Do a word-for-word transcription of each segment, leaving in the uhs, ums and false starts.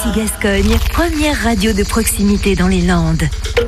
Gascogne, première radio de proximité dans les Landes.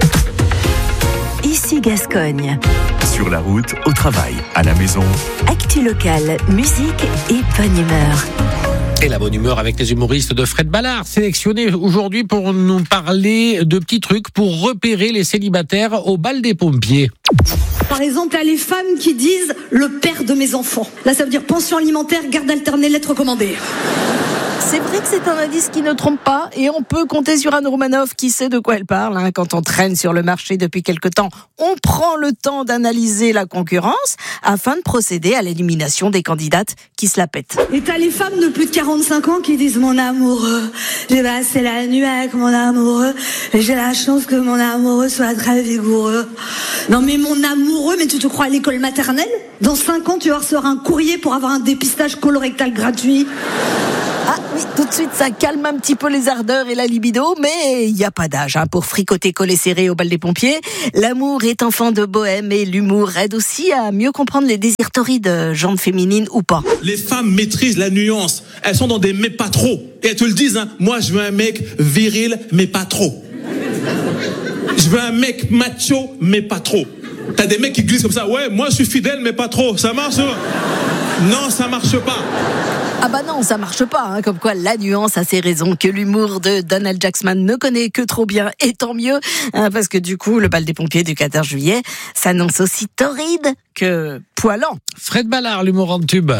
Ici Gascogne. Sur la route, au travail, à la maison. Actu locale, musique et bonne humeur. Et la bonne humeur avec les humoristes de Fred Ballard, sélectionnés aujourd'hui pour nous parler de petits trucs pour repérer les célibataires au bal des pompiers. Par exemple, il y a les femmes qui disent « le père de mes enfants ». Là, ça veut dire pension alimentaire, garde alternée, lettre recommandée. C'est vrai que c'est un indice qui ne trompe pas et on peut compter sur Anne Romanoff qui sait de quoi elle parle. Hein. Quand on traîne sur le marché depuis quelque temps, on prend le temps d'analyser la concurrence afin de procéder à l'élimination des candidates qui se la pètent. Et t'as les femmes de plus de quarante-cinq ans qui disent « mon amoureux, j'ai passé la nuit avec mon amoureux et j'ai la chance que mon amoureux soit très vigoureux ». Non mais mon amoureux, mais tu te crois à l'école maternelle ? Dans cinq ans, tu vas recevoir un courrier pour avoir un dépistage colorectal gratuit. Ah oui, tout de suite, ça calme un petit peu les ardeurs et la libido, mais il n'y a pas d'âge hein, pour fricoter collé serré au bal des pompiers. L'amour est enfant de bohème et l'humour aide aussi à mieux comprendre les désirs torrides, jambes féminines ou pas. Les femmes maîtrisent la nuance. Elles sont dans des mais pas trop. Et elles te le disent, hein, moi je veux un mec viril, mais pas trop. Je veux un mec macho, mais pas trop. T'as des mecs qui glissent comme ça, ouais, moi je suis fidèle, mais pas trop. Ça marche ? Non, ça marche pas. Ah bah non, ça marche pas, hein, comme quoi la nuance a ses raisons, que l'humour de Donald Jackson ne connaît que trop bien, et tant mieux, hein, parce que du coup, le bal des pompiers du quatorze juillet s'annonce aussi torride que poilant. Fred Ballard, l'humour en tube.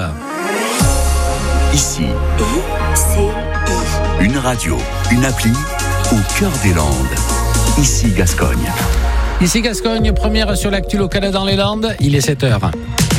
Ici, I C I. une radio, une appli au cœur des Landes. Ici Gascogne. Ici Gascogne, première sur l'actu locale dans les Landes, il est sept heures.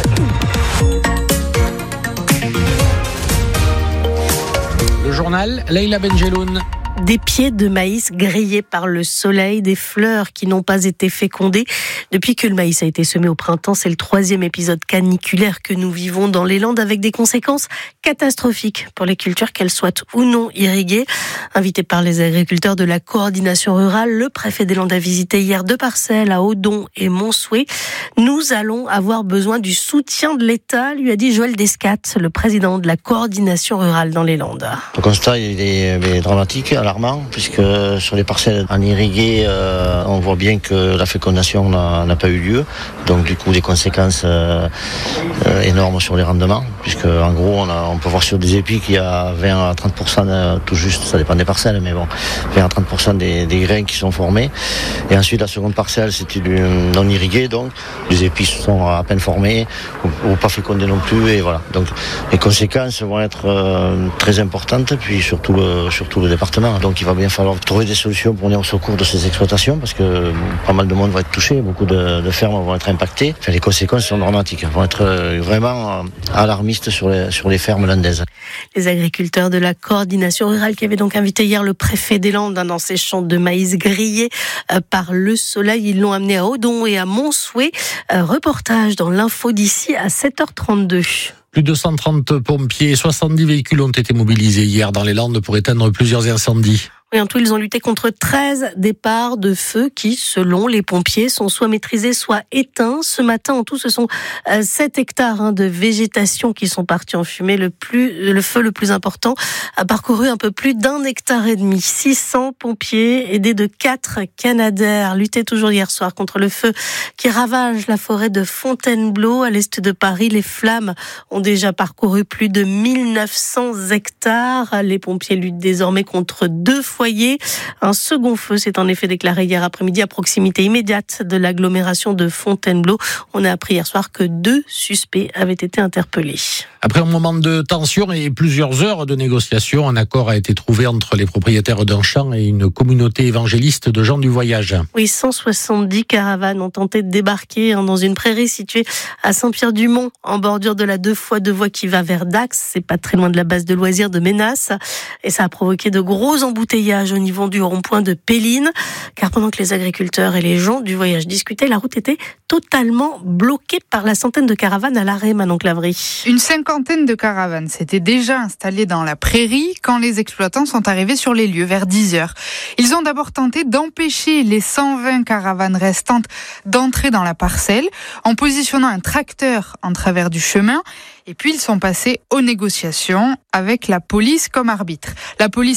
Le journal, Leïla Benjeloun. Des pieds de maïs grillés par le soleil, des fleurs qui n'ont pas été fécondées. Depuis que le maïs a été semé au printemps, c'est le troisième épisode caniculaire que nous vivons dans les Landes avec des conséquences catastrophiques pour les cultures, qu'elles soient ou non irriguées. Invité par les agriculteurs de la coordination rurale, le préfet des Landes a visité hier deux parcelles à Odon et Montsouet. Nous allons avoir besoin du soutien de l'État, lui a dit Joël Descates, le président de la coordination rurale dans les Landes. Le constat il est, il est dramatique, alarmant, puisque sur les parcelles en irrigué, euh, on voit bien que la fécondation n'a, n'a pas eu lieu. Donc du coup, des conséquences euh, euh, énormes sur les rendements, puisque en gros, on, a, on peut voir sur des épis qu'il y a vingt à trente pour cent de, tout juste, ça dépend des parcelles, mais bon, vingt à trente pour cent des, des grains qui sont formés. Et ensuite, la seconde parcelle, c'était du non irrigué, donc les épis sont à peine formés, ou, ou pas fécondés non plus, et voilà. Donc les conséquences vont être euh, très importantes, puis surtout le, surtout le département. Donc il va bien falloir trouver des solutions pour venir au secours de ces exploitations, parce que pas mal de monde va être touché, beaucoup de, de fermes vont être impactées. Enfin, les conséquences sont dramatiques, vont être vraiment alarmistes sur les, sur les fermes landaises. Les agriculteurs de la coordination rurale qui avaient donc invité hier le préfet des Landes dans ces champs de maïs grillés par le soleil, ils l'ont amené à Odon et à Montsouet. Reportage dans l'info d'ici à sept heures trente-deux. Plus de cent trente pompiers et soixante-dix véhicules ont été mobilisés hier dans les Landes pour éteindre plusieurs incendies. Et en tout, ils ont lutté contre treize départs de feu qui, selon les pompiers, sont soit maîtrisés, soit éteints. Ce matin, en tout, ce sont sept hectares de végétation qui sont partis en fumée. Le, plus, le feu le plus important a parcouru un peu plus d'un hectare et demi. six cents pompiers aidés de quatre Canadair luttaient toujours hier soir contre le feu qui ravage la forêt de Fontainebleau à l'est de Paris. Les flammes ont déjà parcouru plus de mille neuf cents hectares. Les pompiers luttent désormais contre deux fois Un second feu s'est en effet déclaré hier après-midi à proximité immédiate de l'agglomération de Fontainebleau. On a appris hier soir que deux suspects avaient été interpellés. Après un moment de tension et plusieurs heures de négociations, un accord a été trouvé entre les propriétaires d'un champ et une communauté évangéliste de gens du voyage. Oui, cent soixante-dix caravanes ont tenté de débarquer dans une prairie située à Saint-Pierre-du-Mont, en bordure de la deux fois deux voies qui va vers Dax. C'est pas très loin de la base de loisirs de Ménas. Et ça a provoqué de gros embouteillages au niveau du rond-point de Péline, car pendant que les agriculteurs et les gens du voyage discutaient, la route était totalement bloquée par la centaine de caravanes à l'arrêt, Manon Clavry. Une cinquantaine de caravanes s'étaient déjà installées dans la prairie quand les exploitants sont arrivés sur les lieux vers dix heures. Ils ont d'abord tenté d'empêcher les cent vingt caravanes restantes d'entrer dans la parcelle en positionnant un tracteur en travers du chemin, et puis ils sont passés aux négociations avec la police comme arbitre. La police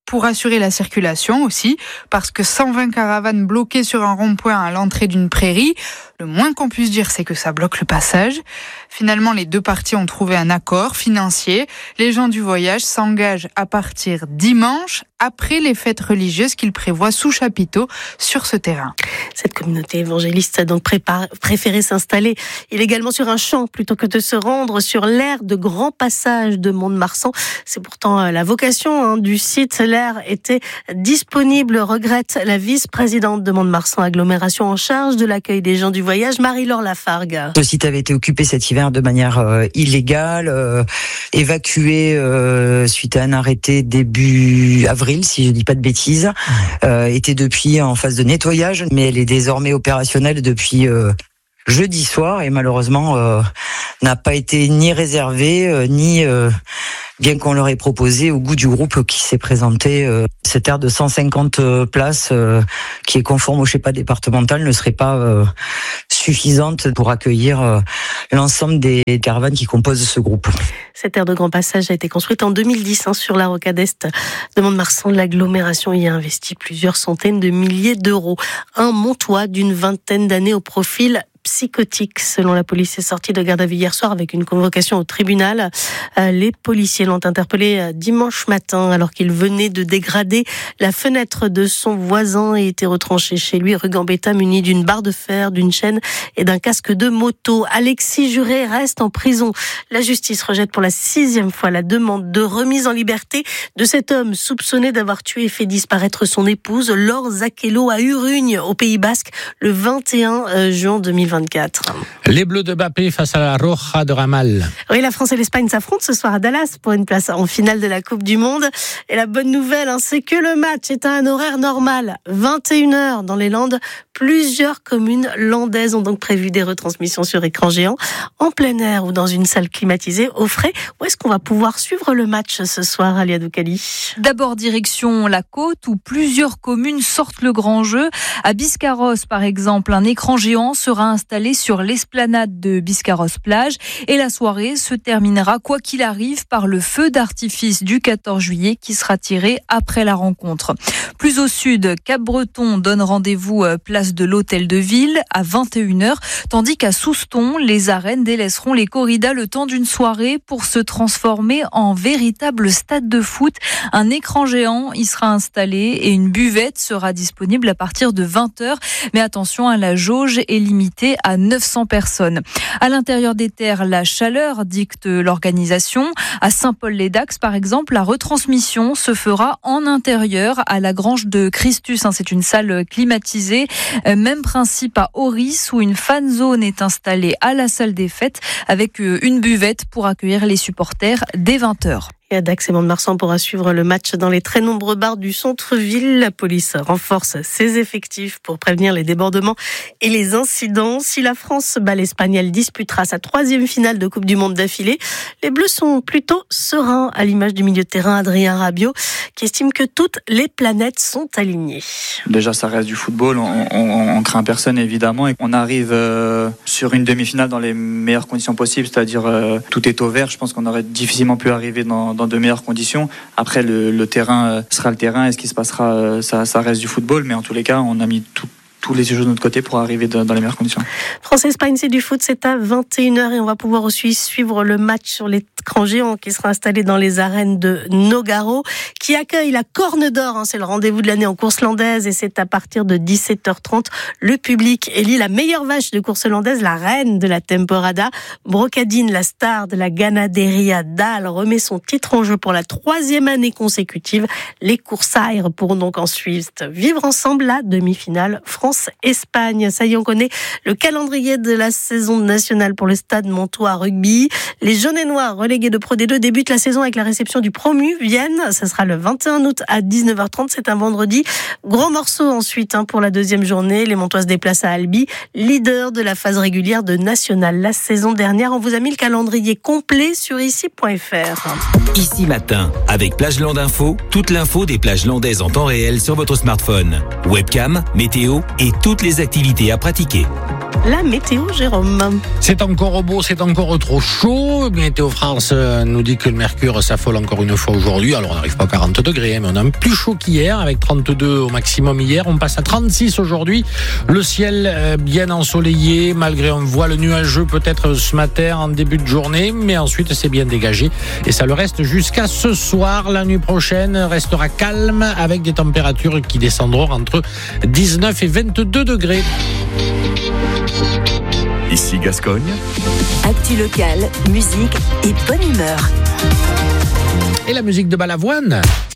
pour assurer la circulation aussi, parce que cent vingt caravanes bloquées sur un rond-point à l'entrée d'une prairie, le moins qu'on puisse dire, c'est que ça bloque le passage. Finalement, les deux parties ont trouvé un accord financier. Les gens du voyage s'engagent à partir dimanche, après les fêtes religieuses qu'ils prévoient sous chapiteau sur ce terrain. Cette communauté évangéliste a donc prépar- préféré s'installer illégalement sur un champ plutôt que de se rendre sur l'aire de grand passage de Mont-de-Marsan. C'est pourtant la vocation hein, du site. L'aire était disponible, regrette la vice-présidente de Mont-de-Marsan Agglomération en charge de l'accueil des gens du voyage, Marie-Laure Lafargue. Ce site avait été occupé cet hiver de manière euh, illégale, euh, évacué euh, suite à un arrêté début avril, si je dis pas de bêtises, euh, était depuis en phase de nettoyage, mais elle est désormais opérationnelle depuis euh, jeudi soir et malheureusement euh, n'a pas été ni réservée, euh, ni euh, bien qu'on leur ait proposé au goût du groupe qui s'est présenté. Euh, cette aire de cent cinquante places euh, qui est conforme au schéma départemental ne serait pas euh, suffisante pour accueillir euh, l'ensemble des caravanes qui composent ce groupe. Cette aire de grand passage a été construite en deux mille dix hein, sur la rocade est de Mont-de-Marsan. L'agglomération y a investi plusieurs centaines de milliers d'euros. Un montois d'une vingtaine d'années au profil psychotique, selon la police, est sorti de garde à vue hier soir avec une convocation au tribunal. Les policiers l'ont interpellé dimanche matin alors qu'il venait de dégrader la fenêtre de son voisin et était retranché chez lui rue Gambetta muni d'une barre de fer, d'une chaîne et d'un casque de moto. Alexis Juré reste en prison. La justice rejette pour la sixième fois la demande de remise en liberté de cet homme soupçonné d'avoir tué et fait disparaître son épouse Laure Zakello à Urugne, au Pays Basque, le vingt et un juin deux mille vingt-quatre. Les Bleus de Mbappé face à la Roja de Ramal. Oui, la France et l'Espagne s'affrontent ce soir à Dallas pour une place en finale de la Coupe du Monde. Et la bonne nouvelle, hein, c'est que le match est à un horaire normal, vingt et une heures dans les Landes. Plusieurs communes landaises ont donc prévu des retransmissions sur écran géant, en plein air ou dans une salle climatisée au frais. Où est-ce qu'on va pouvoir suivre le match ce soir, Alia Doukali ? D'abord direction la côte où plusieurs communes sortent le grand jeu. À Biscarrosse, par exemple, un écran géant sera installé sur l'esplanade de Biscarrosse-Plage et la soirée se terminera, quoi qu'il arrive, par le feu d'artifice du quatorze juillet qui sera tiré après la rencontre. Plus au sud, Cap-Breton donne rendez-vous place de l'Hôtel de Ville à vingt et une heures, tandis qu'à Souston, les arènes délaisseront les corridas le temps d'une soirée pour se transformer en véritable stade de foot. Un écran géant y sera installé et une buvette sera disponible à partir de vingt heures. Mais attention, la jauge est limitée à neuf cents personnes. À l'intérieur des terres, la chaleur dicte l'organisation. À Saint-Paul-les-Dax, par exemple, la retransmission se fera en intérieur à la Grange de Christus. C'est une salle climatisée. Même principe à Oris où une fan zone est installée à la salle des fêtes avec une buvette pour accueillir les supporters dès vingt heures. Et à Dax et Mont-de-Marsan pourra suivre le match dans les très nombreux bars du centre-ville. La police renforce ses effectifs pour prévenir les débordements et les incidents. Si la France bat l'Espagne, elle disputera sa troisième finale de Coupe du Monde d'affilée. Les Bleus sont plutôt sereins, à l'image du milieu de terrain Adrien Rabiot, qui estime que toutes les planètes sont alignées. Déjà, ça reste du football, on, on, on craint personne évidemment. Et on arrive euh, sur une demi-finale dans les meilleures conditions possibles, c'est-à-dire euh, tout est au vert. Je pense qu'on aurait difficilement pu arriver dans dans de meilleures conditions. Après, le, le terrain sera le terrain et ce qui se passera, ça, ça reste du football. Mais en tous les cas, on a mis tout, tous les jeux de notre côté pour arriver dans les meilleures conditions. France-Espagne, c'est du foot, c'est à vingt et une heures et on va pouvoir aussi suivre le match sur l'écran géant qui sera installé dans les arènes de Nogaro, qui accueille la Corne d'Or. C'est le rendez-vous de l'année en course landaise et c'est à partir de dix-sept heures trente. Le public élit la meilleure vache de course landaise, la reine de la temporada. Brocadine, la star de la Ganaderia Dal, remet son titre en jeu pour la troisième année consécutive. Les coursaires pourront donc ensuite vivre ensemble la demi-finale France-Espagne. Ça y est, on connaît le calendrier de la saison nationale pour le Stade Montois Rugby. Les jaunes et noirs relégués de Pro D deux débutent la saison avec la réception du promu Vienne. Ça sera le vingt et un août à dix-neuf heures trente. C'est un vendredi. Gros morceau ensuite hein, pour la deuxième journée. Les Montois se déplacent à Albi, leader de la phase régulière de National la saison dernière. On vous a mis le calendrier complet sur ici point f r. Ici Matin, avec Plage Land Info, toute l'info des plages landaises en temps réel sur votre smartphone. Webcam, météo et toutes les activités à pratiquer. la météo, Jérôme. C'est encore beau, c'est encore trop chaud. Météo France nous dit que le mercure s'affole encore une fois aujourd'hui. Alors on n'arrive pas à quarante degrés, mais on a plus chaud qu'hier avec trente-deux au maximum hier. On passe à trente-six aujourd'hui. Le ciel bien ensoleillé malgré un voile nuageux peut-être ce matin en début de journée, mais ensuite c'est bien dégagé et ça le reste jusqu'à ce soir. La nuit prochaine restera calme avec des températures qui descendront entre dix-neuf et vingt-deux degrés. Ici Gascogne. Actu locale, musique et bonne humeur. Et la musique de Balavoine.